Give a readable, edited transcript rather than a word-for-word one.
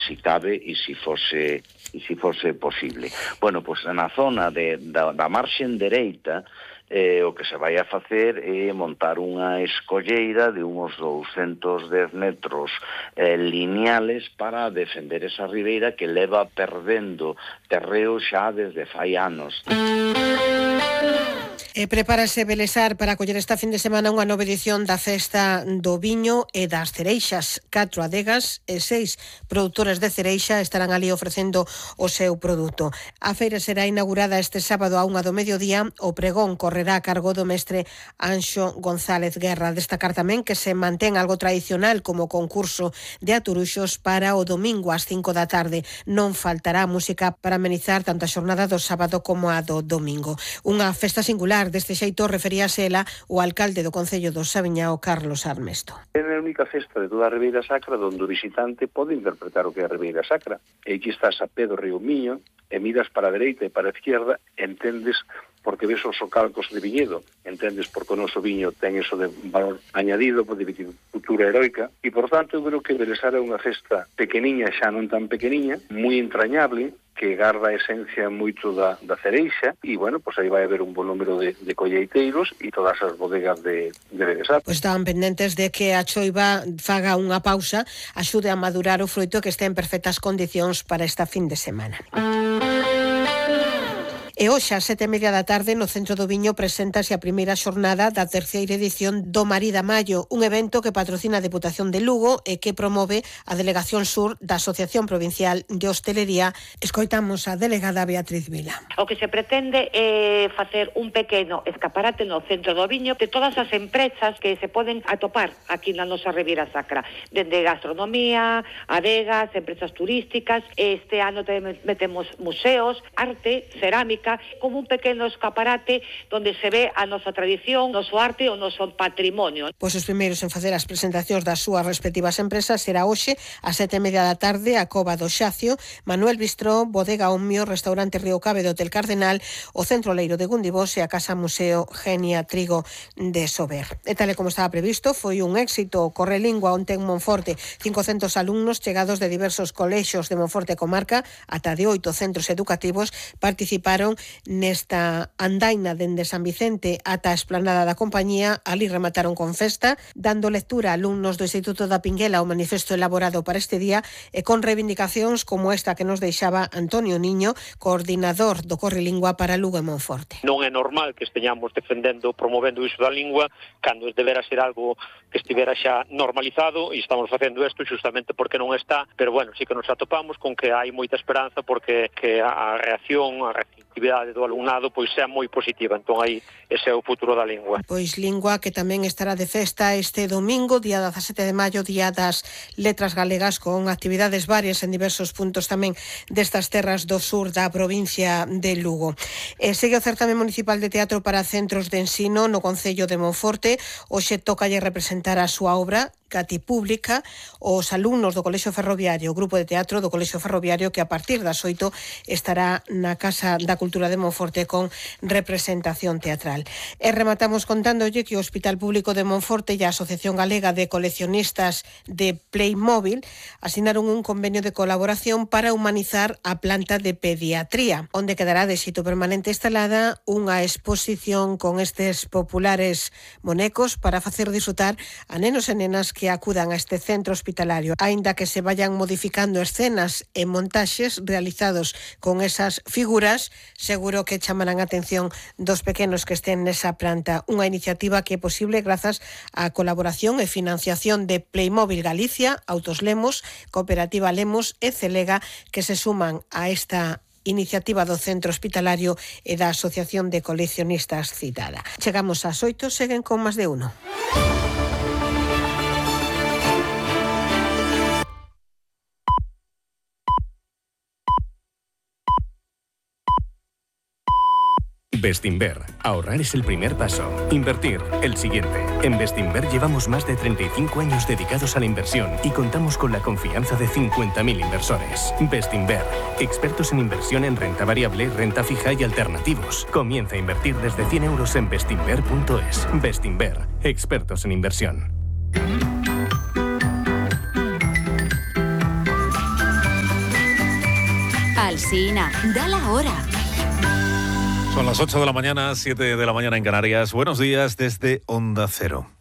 si cabe e si fose posible. Bueno, pois na zona da marxen dereita, o que se vai a facer é montar unha escolleira de uns 210 metros lineales para defender esa ribeira que leva perdendo terreo xa desde fai anos. Prepárase Belesar para acoller esta fin de semana unha nova edición da Festa do Viño e das Cereixas. 4 adegas e 6 produtoras de cereixa estarán ali ofrecendo o seu produto. A feira será inaugurada este sábado a 1 do mediodía. O pregón correrá a cargo do mestre Anxo González Guerra. Destacar tamén que se mantén algo tradicional como concurso de aturuxos para o domingo ás 5 da tarde. Non faltará música para amenizar tanto a xornada do sábado como a do domingo. Unha festa singular. Deste xeito referíase ela o alcalde do Concello do Saviñao, Carlos Armesto. É a única festa de toda a Ribeira Sacra onde o visitante pode interpretar o que é a Ribeira Sacra. E aquí estás a pé do río Miño, e miras para a dereita e para a izquierda, entendes porque ves os socalcos de viñedo, entendes porque o noso viño ten eso de valor añadido, de viticultura heroica, e por tanto eu creo que Belesar é unha festa pequeniña, xa non tan pequeniña, moi entrañable, que garda a esencia moito da cereixa, e, bueno, pois aí vai haber un bon número de colleiteiros e todas as bodegas de Belesar. Pois estaban pendentes de que a choiva faga unha pausa, axude a madurar o froito que este en perfectas condicións para esta fin de semana. E hoxe, ás 7:30 da tarde, no Centro do Viño preséntase a primeira xornada da terceira edición do Marida Mayo, un evento que patrocina a Deputación de Lugo e que promove a Delegación Sur da Asociación Provincial de Hostelería. Escoitamos a delegada Beatriz Vila. O que se pretende é facer un pequeno escaparate no Centro do Viño de todas as empresas que se poden atopar aquí na nosa Ribeira Sacra, dende gastronomía, adegas, empresas turísticas. Este ano metemos museos, arte, cerámica, como un pequeno escaparate onde se ve a nosa tradición, noso arte e o noso patrimonio. Pois os primeiros en facer as presentacións das súas respectivas empresas será hoxe ás 7:30 da tarde a Cova do Xacio, Manuel Bistró, Bodega Omio, Restaurante Río Cabe do Hotel Cardenal, o Centro Leiro de Gundibós e a Casa Museo Genia Trigo de Sober. E tal e como estaba previsto, foi un éxito o Correlingua onte en Monforte. 500 alumnos chegados de diversos colexios de Monforte e comarca, ata de 8 centros educativos, participaron nesta andaina dende San Vicente ata a esplanada da compañía. Ali remataron con festa, dando lectura a alumnos do Instituto da Pinguela ao manifesto elaborado para este día e con reivindicacións como esta que nos deixaba Antonio Niño, coordinador do Correlingua para Lugo e Monforte. Non é normal que esteñamos defendendo, promovendo iso da lingua, cando debera ser algo que estivera xa normalizado, e estamos facendo isto justamente porque non está, pero bueno, sí que nos atopamos con que hai moita esperanza porque que a reacción, a reactividade do alumnado pois sea moi positiva. Entón aí ese é o futuro da lingua. Pois lingua que tamén estará de festa este domingo, día 17 de maio, día das letras galegas, con actividades varias en diversos puntos tamén destas terras do sur da provincia de Lugo. Segue o certame municipal de teatro para centros de ensino no Concello de Monforte. Hoxe tócalle representar a súa obra Cati Pública os alumnos do Colexio Ferroviario, o grupo de teatro do Colexio Ferroviario, que a partir das 8 estará na Casa da Cultura de Monforte con representación teatral. E rematamos contándolle que o Hospital Público de Monforte e a Asociación Galega de Coleccionistas de Playmobil asinaron un convenio de colaboración para humanizar a planta de pediatría, onde quedará de xeito permanente instalada unha exposición con estes populares monecos para facer disfrutar a nenos e nenas que acudan a este centro hospitalario, aínda que se vayan modificando escenas e montaxes realizados con esas figuras, seguro que chamarán a atención dos pequenos que estén nesa planta. Unha iniciativa que é posible grazas á colaboración e financiación de Playmobil Galicia, Autos Lemos, Cooperativa Lemos e Celega, que se suman a esta iniciativa do Centro Hospitalario e da Asociación de Coleccionistas citada. Chegamos ás 8, seguen con máis de uno. Bestinver. Ahorrar es el primer paso. Invertir, el siguiente. En Bestinver llevamos más de 35 años dedicados a la inversión y contamos con la confianza de 50.000 inversores. Bestinver. Expertos en inversión en renta variable, renta fija y alternativos. Comienza a invertir desde 100 euros en bestinver.es. Bestinver. Expertos en inversión. Alsina, da la hora. Son las 8 de la mañana, 7 de la mañana en Canarias. Buenos días desde Onda Cero.